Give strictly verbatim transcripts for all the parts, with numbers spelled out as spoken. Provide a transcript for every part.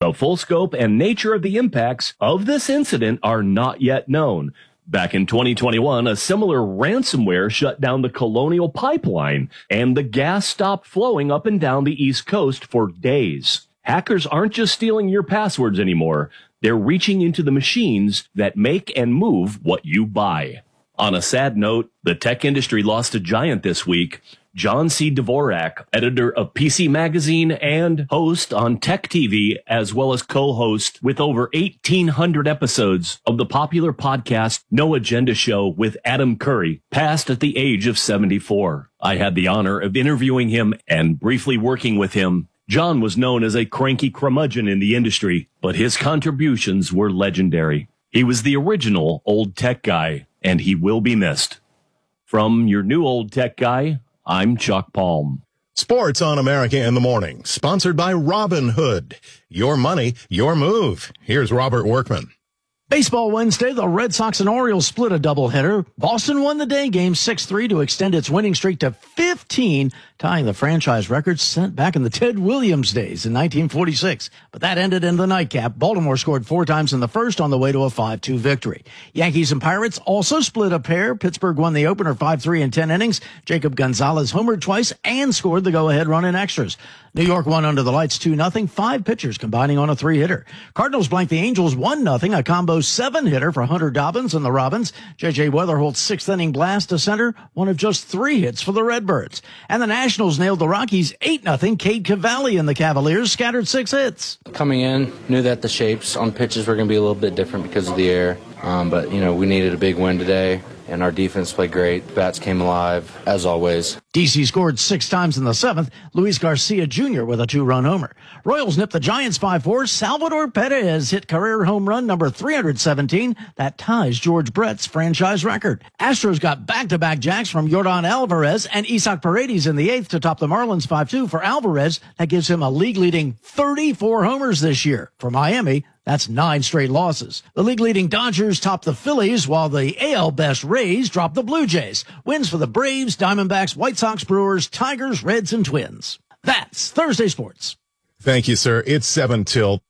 The full scope and nature of the impacts of this incident are not yet known. Back in twenty twenty-one, a similar ransomware shut down the Colonial Pipeline, and the gas stopped flowing up and down the East Coast for days. Hackers aren't just stealing your passwords anymore. They're reaching into the machines that make and move what you buy. On a sad note, the tech industry lost a giant this week. John C. Dvorak, editor of P C Magazine and host on Tech T V, as well as co-host with over eighteen hundred episodes of the popular podcast No Agenda Show with Adam Curry, passed at the age of seventy-four. I had the honor of interviewing him and briefly working with him. John was known as a cranky curmudgeon in the industry, but his contributions were legendary. He was the original old tech guy, and he will be missed. From your new old tech guy, I'm Chuck Palm. Sports on America in the Morning, sponsored by Robinhood. Your money, your move. Here's Robert Workman. Baseball Wednesday, the Red Sox and Orioles split a doubleheader. Boston won the day game six three to extend its winning streak to fifteen, tying the franchise record set back in the Ted Williams days in nineteen forty-six. But that ended in the nightcap. Baltimore scored four times in the first on the way to a five two victory. Yankees and Pirates also split a pair. Pittsburgh won the opener five three in ten innings. Jacob Gonzalez homered twice and scored the go-ahead run in extras. New York won under the lights two nothing, five pitchers combining on a three-hitter. Cardinals blanked the Angels one nothing, a combo seven-hitter for Hunter Dobbins and the Robins. J J Weatherholt's sixth-inning blast to center, one of just three hits for the Redbirds. And the Nationals nailed the Rockies eight nothing. Cade Cavalli and the Cavaliers scattered six hits. Coming in, knew that the shapes on pitches were going to be a little bit different because of the air. Um, but, you know, we needed a big win today, and our defense played great. Bats came alive, as always. D C scored six times in the seventh. Luis Garcia Junior with a two-run homer. Royals nipped the Giants five four. Salvador Perez hit career home run number three hundred seventeen. That ties George Brett's franchise record. Astros got back-to-back jacks from Yordan Alvarez and Isaac Paredes in the eighth to top the Marlins five two. For Alvarez, that gives him a league-leading thirty-four homers this year. For Miami, that's nine straight losses. The league-leading Dodgers topped the Phillies, while the A L best Rays dropped the Blue Jays. Wins for the Braves, Diamondbacks, White Sox, Brewers, Tigers, Reds, and Twins. That's Thursday Sports. Thank you, sir. It's seven till.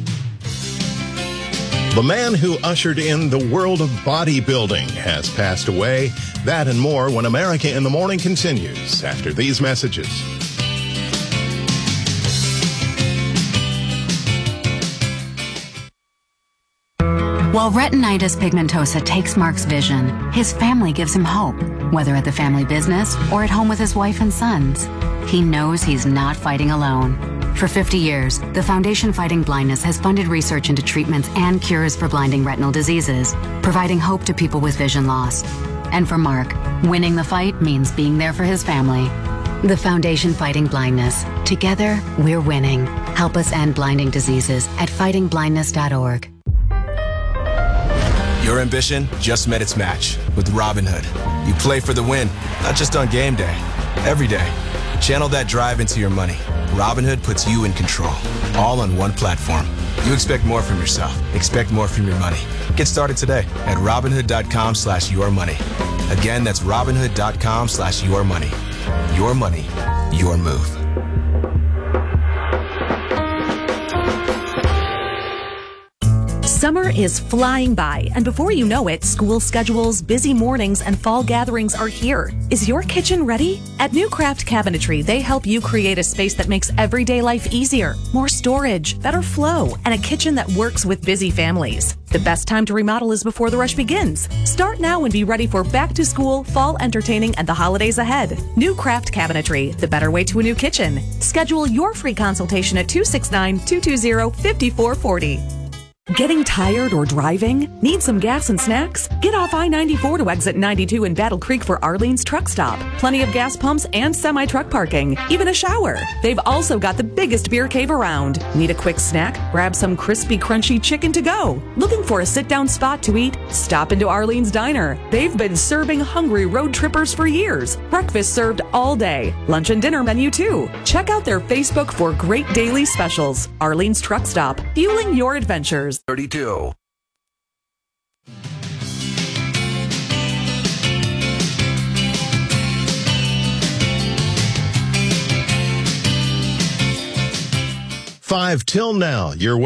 The man who ushered in the world of bodybuilding has passed away. That and more when America in the Morning continues after these messages. While retinitis pigmentosa takes Mark's vision, his family gives him hope, whether at the family business or at home with his wife and sons. He knows he's not fighting alone. For fifty years, the Foundation Fighting Blindness has funded research into treatments and cures for blinding retinal diseases, providing hope to people with vision loss. And for Mark, winning the fight means being there for his family. The Foundation Fighting Blindness. Together, we're winning. Help us end blinding diseases at fighting blindness dot org. Your ambition just met its match with Robinhood. You play for the win, not just on game day, every day. Channel that drive into your money. Robinhood puts you in control, all on one platform. You expect more from yourself. Expect more from your money. Get started today at Robinhood.com slash your money. Again, that's Robinhood.com slash your money. Your money, your move. Summer is flying by, and before you know it, school schedules, busy mornings, and fall gatherings are here. Is your kitchen ready? At New Craft Cabinetry, they help you create a space that makes everyday life easier, more storage, better flow, and a kitchen that works with busy families. The best time to remodel is before the rush begins. Start now and be ready for back to school, fall entertaining, and the holidays ahead. New Craft Cabinetry, the better way to a new kitchen. Schedule your free consultation at two six nine, two two zero, five four four zero. Getting tired or driving? Need some gas and snacks? Get off I ninety-four to exit ninety-two in Battle Creek for Arlene's Truck Stop. Plenty of gas pumps and semi-truck parking, even a shower. They've also got the biggest beer cave around. Need a quick snack? Grab some crispy, crunchy chicken to go. Looking for a sit-down spot to eat? Stop into Arlene's Diner. They've been serving hungry road trippers for years. Breakfast served all day. Lunch and dinner menu too. Check out their Facebook for great daily specials. Arlene's Truck Stop, fueling your adventures. thirty-two. Five till now. Your